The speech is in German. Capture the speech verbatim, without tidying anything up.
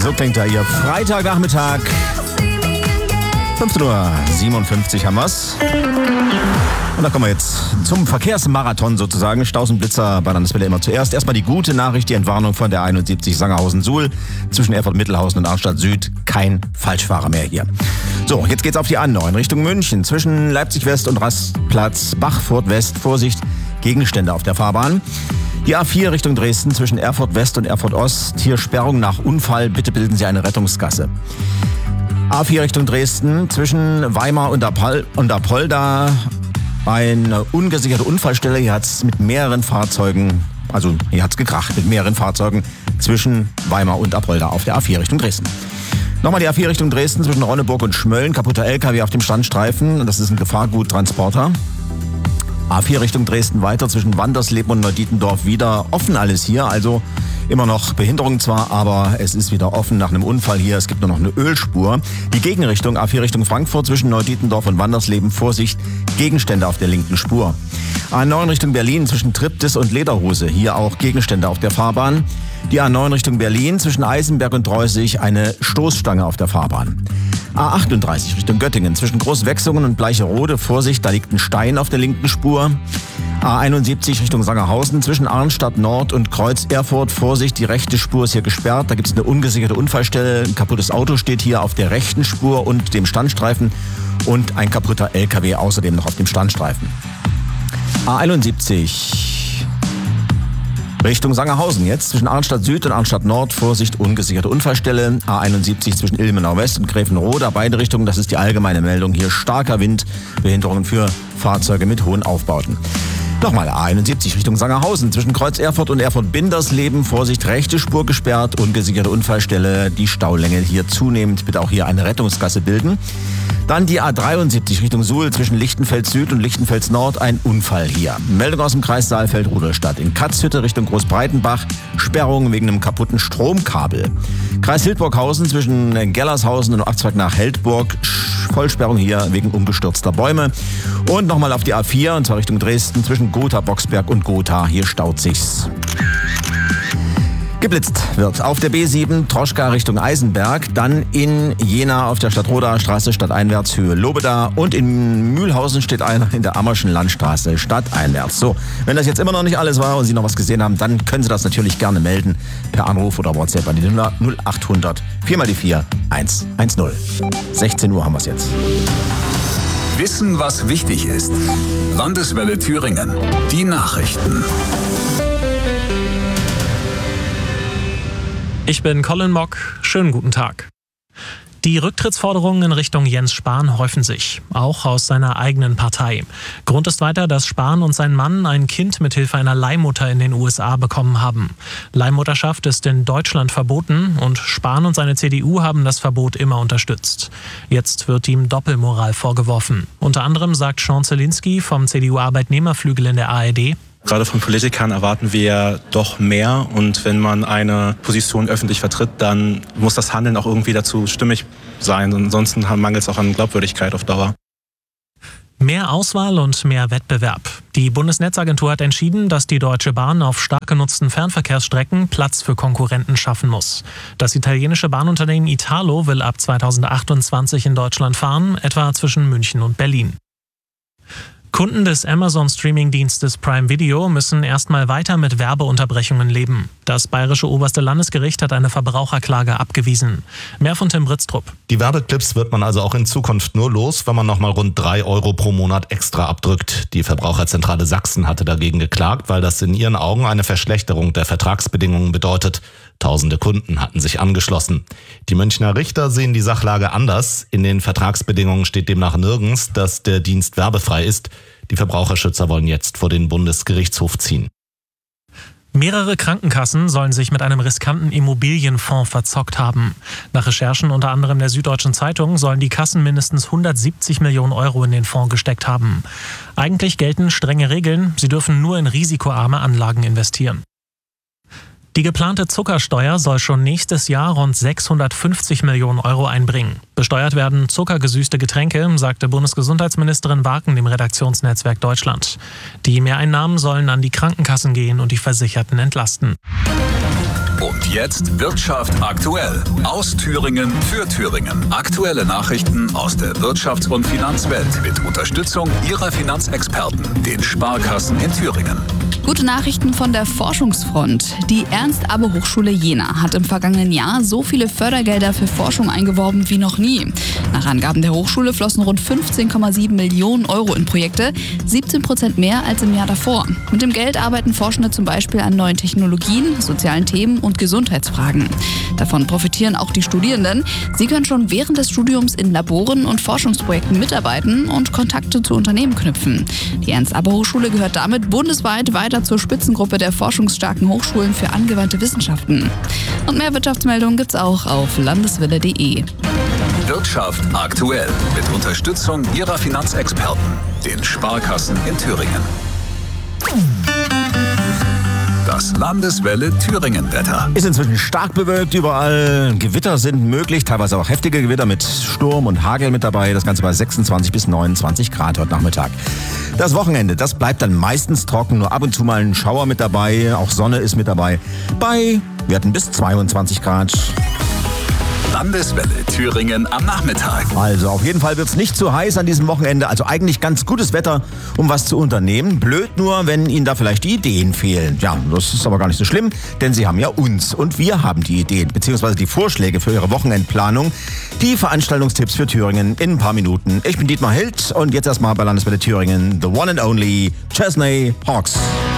So klingt er hier. Freitagnachmittag. fünfzehn Uhr siebenundfünfzig haben wir's. Und da kommen wir jetzt zum Verkehrsmarathon sozusagen. Staus und Blitzer bei Landeswelle immer zuerst. Erstmal die gute Nachricht, die Entwarnung von der einundsiebzig Sangerhausen-Suhl zwischen Erfurt-Mittelhausen und Arnstadt Süd. Kein Falschfahrer mehr hier. So, jetzt geht's auf die A neun Richtung München. Zwischen Leipzig West und Rastplatz Bachfurt West. Vorsicht, Gegenstände auf der Fahrbahn. Die A vier Richtung Dresden zwischen Erfurt West und Erfurt Ost. Hier Sperrung nach Unfall. Bitte bilden Sie eine Rettungsgasse. A vier Richtung Dresden zwischen Weimar und Apolda. Eine ungesicherte Unfallstelle. Hier hat es mit mehreren Fahrzeugen, also hier hat es gekracht mit mehreren Fahrzeugen zwischen Weimar und Apolda auf der A vier Richtung Dresden. Nochmal die A vier Richtung Dresden zwischen Ronneburg und Schmölln. Kaputter L K W auf dem Standstreifen. Das ist ein Gefahrguttransporter. A vier Richtung Dresden weiter zwischen Wandersleben und Neudietendorf wieder offen alles hier. Also immer noch Behinderung zwar, aber es ist wieder offen nach einem Unfall hier. Es gibt nur noch eine Ölspur. Die Gegenrichtung A vier Richtung Frankfurt zwischen Neudietendorf und Wandersleben. Vorsicht, Gegenstände auf der linken Spur. A neun Richtung Berlin zwischen Triptis und Lederhose. Hier auch Gegenstände auf der Fahrbahn. Die A neun Richtung Berlin zwischen Eisenberg und Dreusig. Eine Stoßstange auf der Fahrbahn. A achtunddreißig Richtung Göttingen zwischen Großwechsungen und Bleicherode. Vorsicht, da liegt ein Stein auf der linken Spur. A einundsiebzig Richtung Sangerhausen zwischen Arnstadt Nord und Kreuz Erfurt. Vorsicht, die rechte Spur ist hier gesperrt. Da gibt es eine ungesicherte Unfallstelle. Ein kaputtes Auto steht hier auf der rechten Spur und dem Standstreifen. Und ein kaputter L K W außerdem noch auf dem Standstreifen. A einundsiebzig Richtung Sangerhausen jetzt zwischen Arnstadt Süd und Arnstadt Nord. Vorsicht, ungesicherte Unfallstelle. A einundsiebzig zwischen Ilmenau West und Gräfenrode. Beide Richtungen, das ist die allgemeine Meldung. Hier starker Wind, Behinderungen für Fahrzeuge mit hohen Aufbauten. Nochmal A einundsiebzig Richtung Sangerhausen zwischen Kreuz Erfurt und Erfurt-Bindersleben. Vorsicht, rechte Spur gesperrt, ungesicherte Unfallstelle. Die Staulänge hier zunehmend. Bitte auch hier eine Rettungsgasse bilden. Dann die A dreiundsiebzig Richtung Suhl zwischen Lichtenfels Süd und Lichtenfels Nord. Ein Unfall hier. Meldung aus dem Kreis Saalfeld-Rudolstadt. In Katzhütte Richtung Großbreitenbach. Sperrung wegen einem kaputten Stromkabel. Kreis Hildburghausen zwischen Gellershausen und Abzweig nach Heldburg. Vollsperrung hier wegen umgestürzter Bäume. Und nochmal auf die A vier, und zwar Richtung Dresden zwischen Gotha, Boxberg und Gotha. Hier staut sich's. Geblitzt wird auf der B sieben Troschka Richtung Eisenberg, dann in Jena auf der Stadtrodaer Straße stadteinwärts Höhe Lobeda und in Mühlhausen steht einer in der Ammerschen Landstraße stadteinwärts. So, wenn das jetzt immer noch nicht alles war und Sie noch was gesehen haben, dann können Sie das natürlich gerne melden per Anruf oder WhatsApp an die null achthundert vier mal die vier eins eins null. sechzehn Uhr haben wir es jetzt. Wissen, was wichtig ist. Landeswelle Thüringen. Die Nachrichten. Ich bin Colin Mock. Schönen guten Tag. Die Rücktrittsforderungen in Richtung Jens Spahn häufen sich, auch aus seiner eigenen Partei. Grund ist weiter, dass Spahn und sein Mann ein Kind mithilfe einer Leihmutter in den U S A bekommen haben. Leihmutterschaft ist in Deutschland verboten und Spahn und seine C D U haben das Verbot immer unterstützt. Jetzt wird ihm Doppelmoral vorgeworfen. Unter anderem sagt Sean Zielinski vom C D U-Arbeitnehmerflügel in der A R D: Gerade von Politikern erwarten wir doch mehr, und wenn man eine Position öffentlich vertritt, dann muss das Handeln auch irgendwie dazu stimmig sein. Ansonsten mangelt es auch an Glaubwürdigkeit auf Dauer. Mehr Auswahl und mehr Wettbewerb. Die Bundesnetzagentur hat entschieden, dass die Deutsche Bahn auf stark genutzten Fernverkehrsstrecken Platz für Konkurrenten schaffen muss. Das italienische Bahnunternehmen Italo will ab zweitausendachtundzwanzig in Deutschland fahren, etwa zwischen München und Berlin. Kunden des Amazon-Streaming-Dienstes Prime Video müssen erstmal weiter mit Werbeunterbrechungen leben. Das Bayerische Oberste Landesgericht hat eine Verbraucherklage abgewiesen. Mehr von Tim Britztrup. Die Werbeclips wird man also auch in Zukunft nur los, wenn man nochmal rund drei Euro pro Monat extra abdrückt. Die Verbraucherzentrale Sachsen hatte dagegen geklagt, weil das in ihren Augen eine Verschlechterung der Vertragsbedingungen bedeutet. Tausende Kunden hatten sich angeschlossen. Die Münchner Richter sehen die Sachlage anders. In den Vertragsbedingungen steht demnach nirgends, dass der Dienst werbefrei ist. Die Verbraucherschützer wollen jetzt vor den Bundesgerichtshof ziehen. Mehrere Krankenkassen sollen sich mit einem riskanten Immobilienfonds verzockt haben. Nach Recherchen unter anderem der Süddeutschen Zeitung sollen die Kassen mindestens hundertsiebzig Millionen Euro in den Fonds gesteckt haben. Eigentlich gelten strenge Regeln, sie dürfen nur in risikoarme Anlagen investieren. Die geplante Zuckersteuer soll schon nächstes Jahr rund sechshundertfünfzig Millionen Euro einbringen. Besteuert werden zuckergesüßte Getränke, sagte Bundesgesundheitsministerin Warken dem Redaktionsnetzwerk Deutschland. Die Mehreinnahmen sollen an die Krankenkassen gehen und die Versicherten entlasten. Und jetzt Wirtschaft aktuell. Aus Thüringen für Thüringen. Aktuelle Nachrichten aus der Wirtschafts- und Finanzwelt mit Unterstützung Ihrer Finanzexperten, den Sparkassen in Thüringen. Gute Nachrichten von der Forschungsfront. Die Ernst-Abbe-Hochschule Jena hat im vergangenen Jahr so viele Fördergelder für Forschung eingeworben wie noch nie. Nach Angaben der Hochschule flossen rund fünfzehn Komma sieben Millionen Euro in Projekte, siebzehn Prozent mehr als im Jahr davor. Mit dem Geld arbeiten Forschende zum Beispiel an neuen Technologien, sozialen Themen und Gesundheitsfragen. Davon profitieren auch die Studierenden. Sie können schon während des Studiums in Laboren und Forschungsprojekten mitarbeiten und Kontakte zu Unternehmen knüpfen. Die Ernst-Abbe-Hochschule gehört damit bundesweit weiter zur Spitzengruppe der forschungsstarken Hochschulen für angewandte Wissenschaften. Und mehr Wirtschaftsmeldungen gibt's auch auf landeswelle punkt de. Wirtschaft aktuell mit Unterstützung Ihrer Finanzexperten, den Sparkassen in Thüringen. Das Landeswelle Thüringen-Wetter. Ist inzwischen stark bewölkt überall. Gewitter sind möglich, teilweise auch heftige Gewitter mit Sturm und Hagel mit dabei. Das Ganze bei sechsundzwanzig bis neunundzwanzig Grad heute Nachmittag. Das Wochenende, das bleibt dann meistens trocken, nur ab und zu mal ein Schauer mit dabei. Auch Sonne ist mit dabei. Bei Werten bis zweiundzwanzig Grad. Landeswelle Thüringen am Nachmittag. Also auf jeden Fall wird es nicht zu heiß an diesem Wochenende. Also eigentlich ganz gutes Wetter, um was zu unternehmen. Blöd nur, wenn Ihnen da vielleicht die Ideen fehlen. Ja, das ist aber gar nicht so schlimm, denn Sie haben ja uns und wir haben die Ideen bzw. die Vorschläge für Ihre Wochenendplanung. Die Veranstaltungstipps für Thüringen in ein paar Minuten. Ich bin Dietmar Hild und jetzt erstmal bei Landeswelle Thüringen the one and only Chesney Hawks.